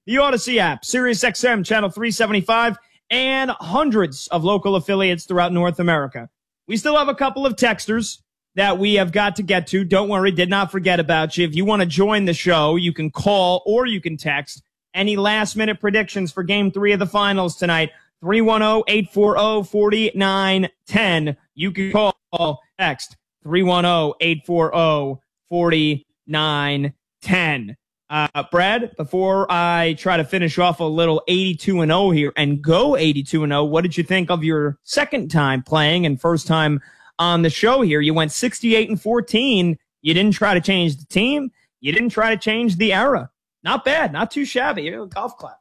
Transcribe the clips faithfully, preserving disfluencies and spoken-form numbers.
the Odyssey app, SiriusXM Channel three seventy-five, and hundreds of local affiliates throughout North America. We still have a couple of texters that we have got to get to. Don't worry, did not forget about you. If you want to join the show, you can call or you can text. Any last-minute predictions for Game three of the Finals tonight? three one zero, eight four zero, four nine one zero. You can call, text three one zero, eight four zero, four nine one zero. Uh, Brad, before I try to finish off a little eighty-two and oh here and go eighty-two and oh, what did you think of your second time playing and first time on the show here? You went sixty-eight and fourteen. You didn't try to change the team. You didn't try to change the era. Not bad. Not too shabby. You know, golf clap.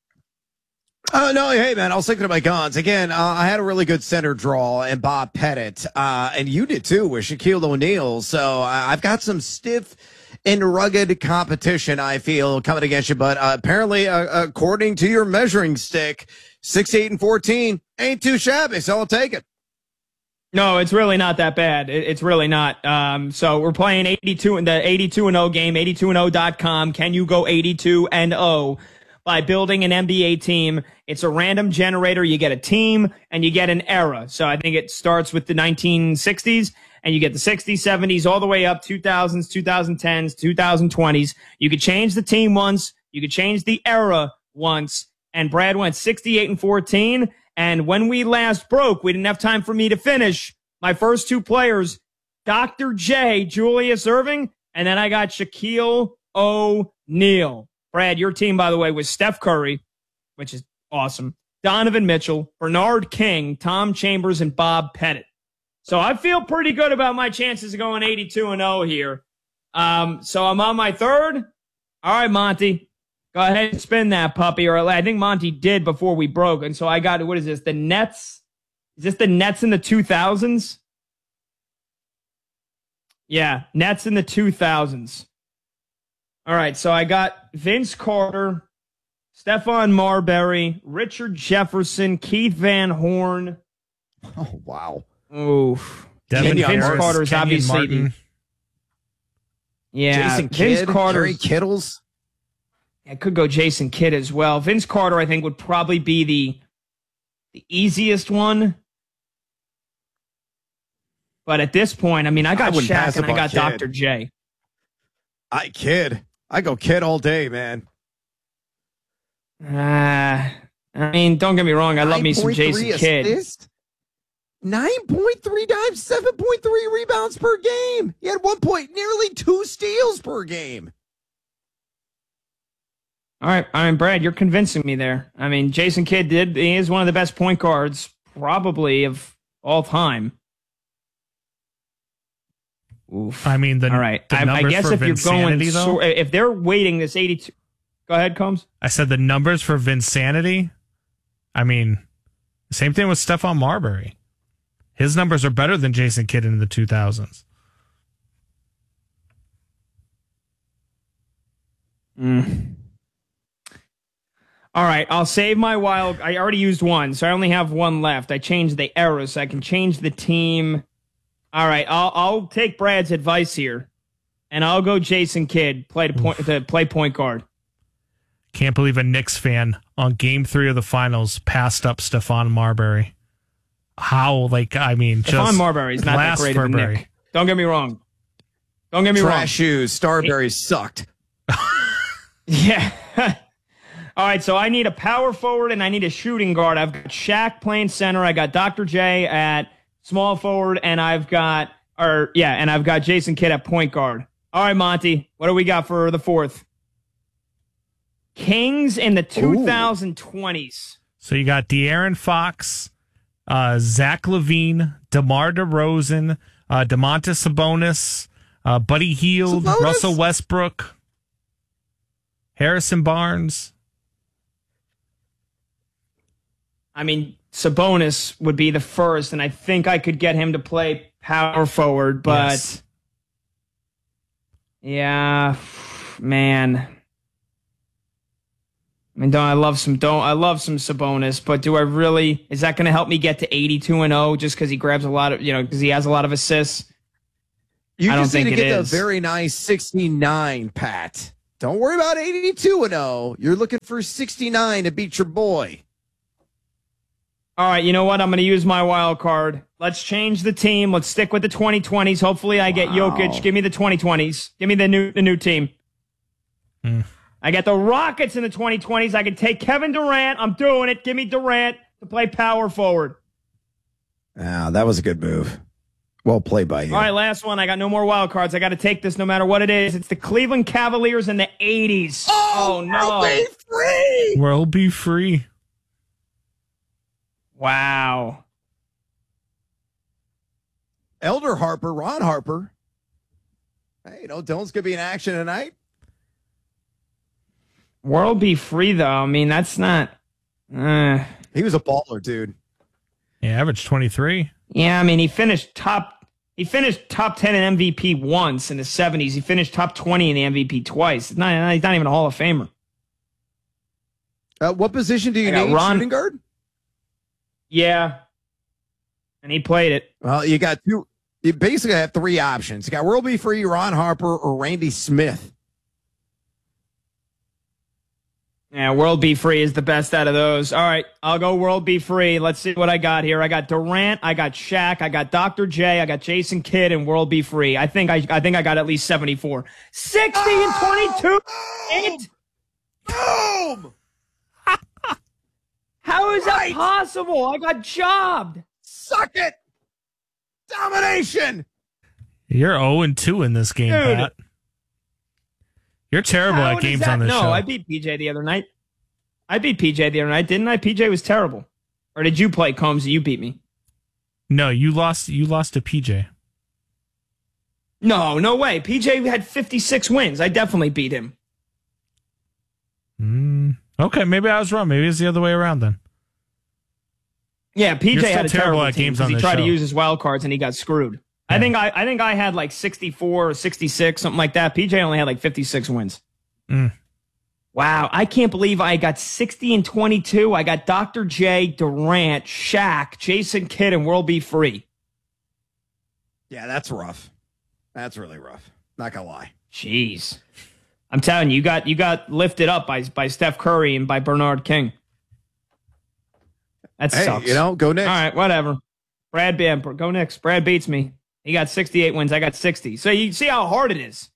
Oh, no, hey, man, I'll stick to my guns. Again, uh, I had a really good center draw and Bob Pettit, uh, and you did too with Shaquille O'Neal. So uh, I've got some stiff and rugged competition, I feel, coming against you. But uh, apparently, uh, according to your measuring stick, sixty-eight and fourteen ain't too shabby, so I'll take it. No, it's really not that bad. It, it's really not. Um, so we're playing eighty-two in the eighty-two and oh game, eighty-two and oh dot com. Can you go eighty-two and oh by building an N B A team? It's a random generator. You get a team and you get an era. So I think it starts with the nineteen sixties and you get the sixties, seventies, all the way up two thousands, twenty tens, twenty twenties. You could change the team once. You could change the era once. And Brad went sixty-eight and fourteen. And when we last broke, we didn't have time for me to finish. My first two players, Doctor J, Julius Erving, and then I got Shaquille O'Neal. Brad, your team, by the way, was Steph Curry, which is awesome, Donovan Mitchell, Bernard King, Tom Chambers, and Bob Pettit. So I feel pretty good about my chances of going eighty-two and oh here. Um, so I'm on my third. All right, Monty. Go ahead and spin that puppy, or I think Monty did before we broke. And so I got, what is this, the Nets? Is this the Nets in the two thousands? Yeah, Nets in the two thousands. All right, so I got Vince Carter, Stephon Marbury, Richard Jefferson, Keith Van Horn. Oh, wow. Oof. Devin Vince Harris, Carter is Kenyon obviously Martin. the, yeah, Jason Vince Kidd, Carter. Gary Kittles. I could go Jason Kidd as well. Vince Carter, I think, would probably be the the easiest one. But at this point, I mean, I got I wouldn't Shaq pass and up I on got Kidd. Doctor J. I Kidd. I go Kidd all day, man. Uh, I mean, don't get me wrong. I love me some Jason Kidd. nine point three dimes, seven point three rebounds per game. He had one point, nearly two steals per game. All right, I mean, Brad, you're convincing me there. I mean, Jason Kidd did. He is one of the best point guards, probably of all time. Oof. I mean, the, all right. the I, I numbers guess for if you're going, Vinsanity, though, so, if they're waiting this eighty-two, go ahead, Combs. I said the numbers for Vinsanity. I mean, same thing with Stephon Marbury. His numbers are better than Jason Kidd in the two thousands. Mm. All right, I'll save my wild. I already used one, so I only have one left. I changed the era, so I can change the team. All right, I'll I'll take Brad's advice here, and I'll go Jason Kidd play to point to play point guard. Can't believe a Knicks fan on Game Three of the Finals passed up Stephon Marbury. How? Like, I mean, Stephon just Marbury is not that great of a Knick. Don't get me wrong. Don't get me Trash wrong. shoes. Starberry sucked. Yeah. All right, so I need a power forward and I need a shooting guard. I've got Shaq playing center. I got Doctor J at small forward, and I've got, or yeah, and I've got Jason Kidd at point guard. All right, Monty, what do we got for the fourth? Kings in the twenty twenties. So you got De'Aaron Fox, uh, Zach LaVine, DeMar DeRozan, uh, DeMontis Sabonis, uh, Buddy Hield, Sabonis? Russell Westbrook, Harrison Barnes. I mean, Sabonis would be the first, and I think I could get him to play power forward, but Yes. yeah, man. I mean, don't I love some don't I love some Sabonis, but do I really? Is that going to help me get to eighty-two and oh just because he grabs a lot of, you know, because he has a lot of assists? You I don't just need think to it get is. the very nice sixty-nine, Pat. Don't worry about eighty-two and oh. You're looking for sixty-nine to beat your boy. All right, you know what? I'm going to use my wild card. Let's change the team. Let's stick with the twenty twenties. Hopefully I get Wow. Jokic. Give me the twenty twenties. Give me the new the new team. Mm. I got the Rockets in the twenty twenties. I can take Kevin Durant. I'm doing it. Give me Durant to play power forward. Ah, that was a good move. Well played by you. All right, last one. I got no more wild cards. I got to take this no matter what it is. It's the Cleveland Cavaliers in the eighties. Oh, no. Be free. World be free. Wow. Elder Harper, Ron Harper. Hey, you know, Dylan's going to be in action tonight. World be free, though. I mean, that's not. Uh, He was a baller, dude. Yeah, average twenty-three. yeah, I mean, he finished top. He finished top ten in M V P once in the seventies. He finished top twenty in the M V P twice. It's not, he's not even a Hall of Famer. Uh, what position do you I got need? Ron- Shooting guard? Yeah. And he played it. Well, you got two. You basically have three options. You got World Be Free, Ron Harper, or Randy Smith. Yeah, World Be Free is the best out of those. All right, I'll go World Be Free. Let's see what I got here. I got Durant, I got Shaq, I got Doctor J, I got Jason Kidd, and World Be Free. I think I, I think I got at least seventy-four. sixty and twenty-two. And Boom! how is Right. that possible? I got jobbed. Suck it! Domination! You're oh and two in this game, Dude. Pat. You're terrible How at does games that- on this no, show. I beat P J the other night. I beat P J the other night, didn't I? P J was terrible. Or did you play Combs? You beat me. No, you lost. You lost to P J. No, no way. P J had fifty-six wins. I definitely beat him. Mm, okay, maybe I was wrong. Maybe it's the other way around then. Yeah, P J You're still had a terrible terrible at team games because on he this tried to show. use his wild cards and he got screwed. I Yeah. think I, I think I had like sixty-four or sixty-six, something like that. P J only had like fifty-six wins. Mm. Wow, I can't believe I got sixty and twenty-two. I got Doctor J, Durant, Shaq, Jason Kidd, and World Be Free. Yeah, that's rough. That's really rough. Not gonna lie. Jeez. I'm telling you, you got you got lifted up by by Steph Curry and by Bernard King. That Hey, sucks. you know, go Knicks. All right, whatever. Brad Bam, go Knicks. Brad beats me. He got sixty-eight wins. I got sixty. So you see how hard it is.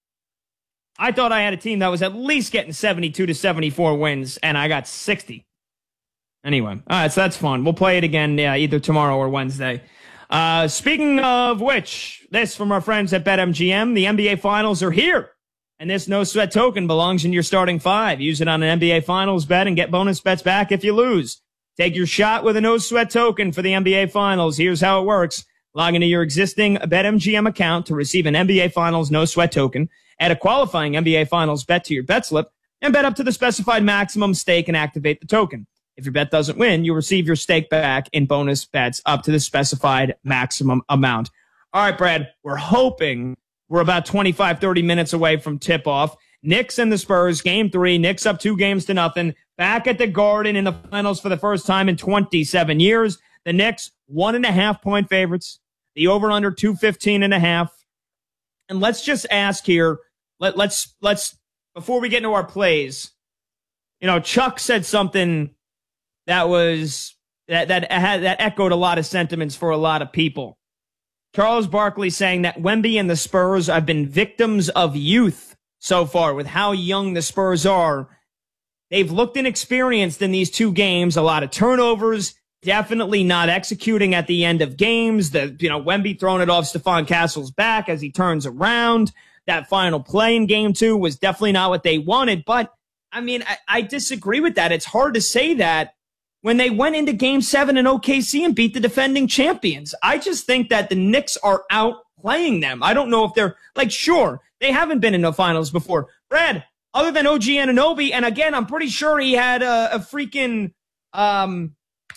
I thought I had a team that was at least getting seventy-two to seventy-four wins, and I got sixty. Anyway, all right, so that's fun. We'll play it again yeah, either tomorrow or Wednesday. Uh, speaking of which, this from our friends at BetMGM, the N B A Finals are here. And this no sweat token belongs in your starting five. Use it on an N B A Finals bet and get bonus bets back if you lose. Take your shot with a no sweat token for the N B A Finals. Here's how it works. Log into your existing BetMGM account to receive an N B A Finals no sweat token. Add a qualifying N B A Finals bet to your bet slip and bet up to the specified maximum stake and activate the token. If your bet doesn't win, you'll receive your stake back in bonus bets up to the specified maximum amount. All right, Brad, we're hoping we're about twenty-five, thirty minutes away from tip-off. Knicks and the Spurs, game three. Knicks up two games to nothing. Back at the Garden in the finals for the first time in twenty-seven years. The Knicks, one and a half point favorites. The over-under two fifteen and a half. And let's just ask here, let, let's, let's, before we get into our plays, you know, Chuck said something that was, that, that had, that echoed a lot of sentiments for a lot of people. Charles Barkley saying that Wemby and the Spurs have been victims of youth so far with how young the Spurs are. They've looked inexperienced in these two games, a lot of turnovers, definitely not executing at the end of games. The, you know, Wemby throwing it off Stephon Castle's back as he turns around. That final play in game two was definitely not what they wanted. But, I mean, I, I disagree with that. It's hard to say that when they went into game seven in O K C and beat the defending champions. I just think that the Knicks are outplaying them. I don't know if they're, like, sure, they haven't been in the finals before. Brad, other than O G Anunoby, and again, I'm pretty sure he had a, a freaking, um,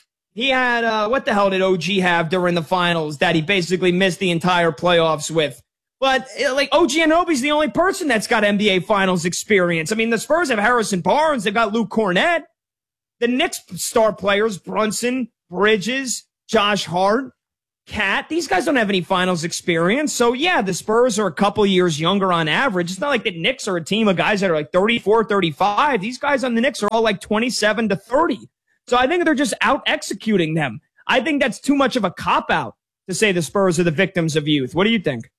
he had, uh, what the hell did O G have during the finals that he basically missed the entire playoffs with? But, like, O G Anunoby's the only person that's got N B A Finals experience. I mean, the Spurs have Harrison Barnes. They've got Luke Cornett. The Knicks star players, Brunson, Bridges, Josh Hart, Cat, these guys don't have any finals experience. So, yeah, the Spurs are a couple years younger on average. It's not like the Knicks are a team of guys that are like thirty-four, thirty-five. These guys on the Knicks are all like twenty-seven to thirty. So I think they're just out executing them. I think that's too much of a cop-out to say the Spurs are the victims of youth. What do you think?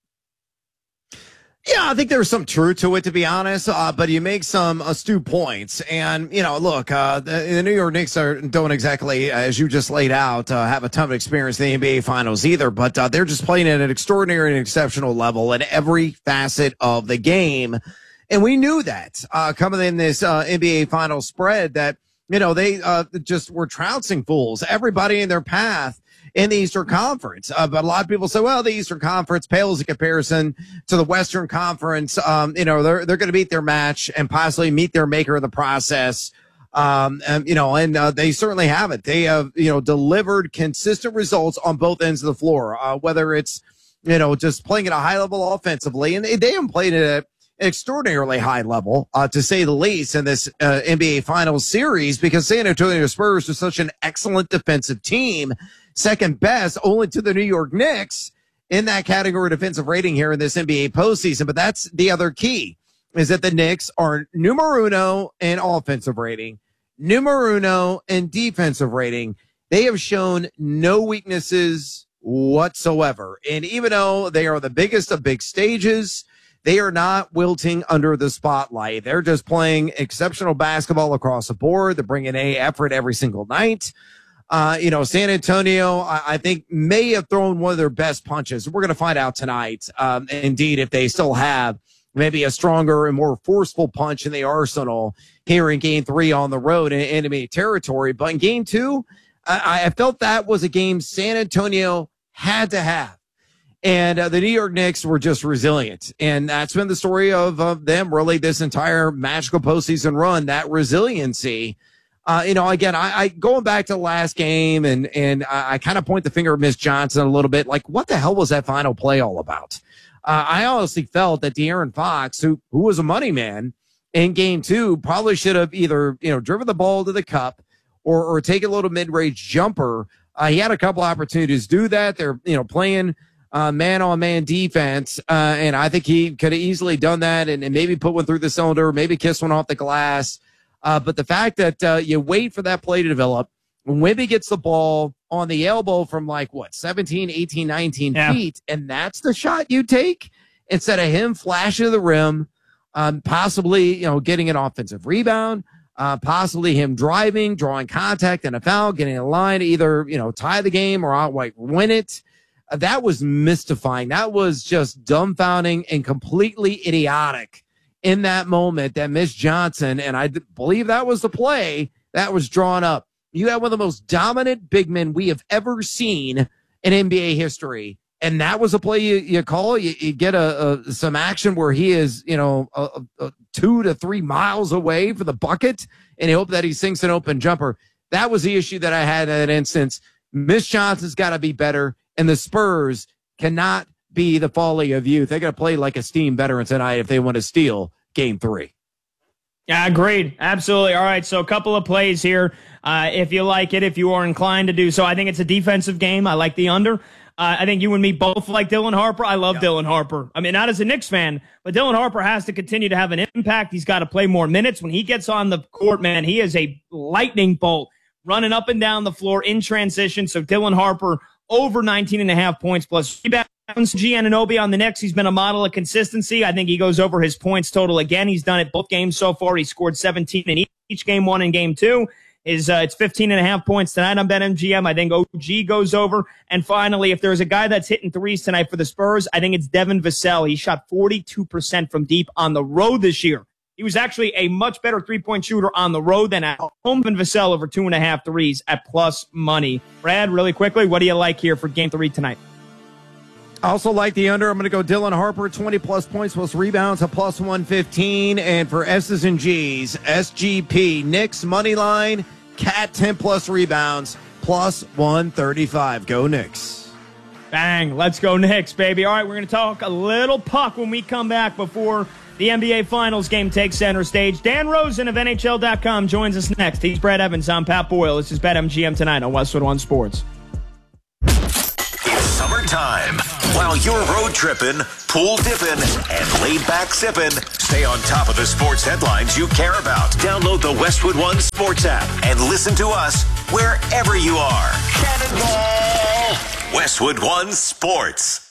Yeah, I think there's some truth to it, to be honest, uh, but you make some astute points. And, you know, look, uh, the, the New York Knicks are, don't exactly, as you just laid out, uh, have a ton of experience in the N B A Finals either, but uh, they're just playing at an extraordinary and exceptional level at every facet of the game. And we knew that uh, coming in this uh, N B A Finals spread that, you know, they uh, just were trouncing fools, everybody in their path in the Eastern Conference. Uh, but a lot of people say, well, the Eastern Conference pales in comparison to the Western Conference. Um, you know, they're, they're going to beat their match and possibly meet their maker in the process. Um, and, you know, and, uh, they certainly have it. They have, you know, delivered consistent results on both ends of the floor, uh, whether it's, you know, just playing at a high level offensively, and they, they haven't played at an extraordinarily high level, uh, to say the least, in this, uh, N B A Finals series, because San Antonio Spurs are such an excellent defensive team, second best only to the New York Knicks in that category defensive rating here in this N B A postseason. But that's the other key, is that the Knicks are numero uno in offensive rating, numero uno in defensive rating. They have shown no weaknesses whatsoever. And even though they are the biggest of big stages, they are not wilting under the spotlight. They're just playing exceptional basketball across the board. They're bringing a effort every single night. Uh, you know, San Antonio, I, I think, may have thrown one of their best punches. We're going to find out tonight, um, indeed, if they still have maybe a stronger and more forceful punch in the arsenal here in game three on the road in enemy territory. But in game two, I, I felt that was a game San Antonio had to have. And uh, the New York Knicks were just resilient. And that's been the story of, of them really this entire magical postseason run, that resiliency. Uh, you know, again, I, I going back to the last game, and and I, I kind of point the finger at Miss Johnson a little bit. Like, what the hell was that final play all about? Uh, I honestly felt that De'Aaron Fox, who who was a money man in game two, probably should have either, you know, driven the ball to the cup or or take a little mid range jumper. Uh, he had a couple opportunities to do that. They're, you know, playing uh, man on man defense, uh, and I think he could have easily done that and, and maybe put one through the cylinder, maybe kiss one off the glass. Uh, but the fact that uh, you wait for that play to develop, when Wemby gets the ball on the elbow from like, what, seventeen, eighteen, nineteen yeah. feet, and that's the shot you take instead of him flashing to the rim, um, possibly, you know, getting an offensive rebound, uh, possibly him driving, drawing contact and a foul, getting a line to either, you know, tie the game or outright win it. Uh, that was mystifying. That was just dumbfounding and completely idiotic. In that moment, that Miss Johnson, and I believe that was the play that was drawn up. You have one of the most dominant big men we have ever seen in N B A history, and that was a play you, you call. You, you get a, a some action where he is, you know, a, a two to three miles away for the bucket, and you hope that he sinks an open jumper. That was the issue that I had in that instance. Miss Johnson's got to be better, and the Spurs cannot be the folly of youth. They got to play like a steam veteran tonight if they want to steal game three. Yeah, agreed. Absolutely. All right, so a couple of plays here. Uh, if you like it, if you are inclined to do so. I think it's a defensive game. I like the under. Uh, I think you and me both like Dylan Harper. I love yeah. Dylan Harper. I mean, not as a Knicks fan, but Dylan Harper has to continue to have an impact. He's got to play more minutes. When he gets on the court, man, he is a lightning bolt running up and down the floor in transition. So Dylan Harper over nineteen and a half points plus rebounds. G. Anunoby on the Knicks. He's been a model of consistency. I think he goes over his points total again. He's done it both games so far. He scored seventeen in each game, one in game two. Is uh, it's fifteen and a half points tonight on BetMGM. I think O G goes over. And finally, if there's a guy that's hitting threes tonight for the Spurs, I think it's Devin Vassell. He shot forty-two percent from deep on the road this year. He was actually a much better three-point shooter on the road than at home. Devin Vassell over two and a half threes at plus money. Brad, really quickly, what do you like here for game three tonight? I also like the under. I'm going to go Dylan Harper, twenty plus points plus rebounds, a plus one fifteen. And for S's and G's, S G P, Knicks money line, Cat ten plus rebounds, plus one thirty-five. Go Knicks. Bang. Let's go Knicks, baby. All right, we're going to talk a little puck when we come back before the N B A Finals game takes center stage. Dan Rosen of N H L dot com joins us next. He's Brad Evans. I'm Pat Boyle. This is BetMGM tonight on Westwood One Sports. If time. While you're road tripping, pool dipping, and laid back sipping, stay on top of the sports headlines you care about. Download the Westwood One Sports app and listen to us wherever you are. Cannonball! Westwood One Sports.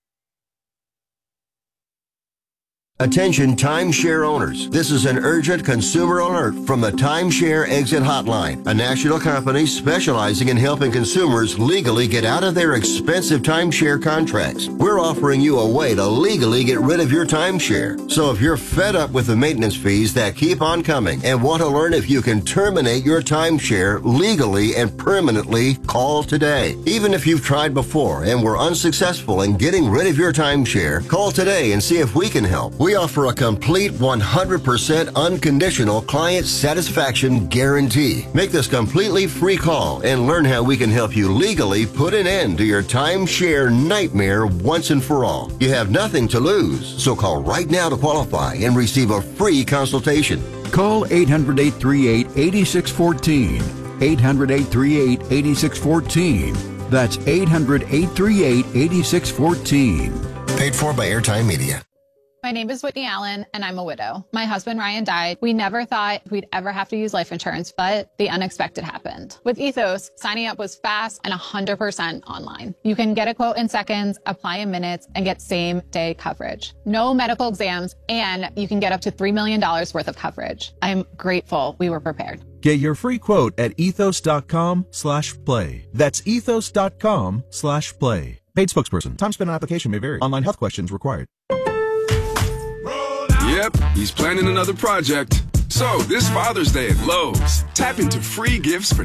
Attention timeshare owners. This is an urgent consumer alert from the Timeshare Exit Hotline, a national company specializing in helping consumers legally get out of their expensive timeshare contracts. We're offering you a way to legally get rid of your timeshare. So if you're fed up with the maintenance fees that keep on coming and want to learn if you can terminate your timeshare legally and permanently, call today. Even if you've tried before and were unsuccessful in getting rid of your timeshare, call today and see if we can help. We offer a complete one hundred percent unconditional client satisfaction guarantee. Make this completely free call and learn how we can help you legally put an end to your timeshare nightmare once and for all. You have nothing to lose, so call right now to qualify and receive a free consultation. Call eight hundred, eight three eight, eight six one four. eight hundred, eight three eight, eight six one four. That's eight hundred, eight three eight, eight six one four. Paid for by Airtime Media. My name is Whitney Allen, and I'm a widow. My husband, Ryan, died. We never thought we'd ever have to use life insurance, but the unexpected happened. With Ethos, signing up was fast and one hundred percent online. You can get a quote in seconds, apply in minutes, and get same-day coverage. No medical exams, and you can get up to three million dollars worth of coverage. I'm grateful we were prepared. Get your free quote at ethos.com slash play. That's ethos.com slash play. Paid spokesperson. Time spent on application may vary. Online health questions required. Yep, he's planning another project. So, this Father's Day at Lowe's, tap into free gifts for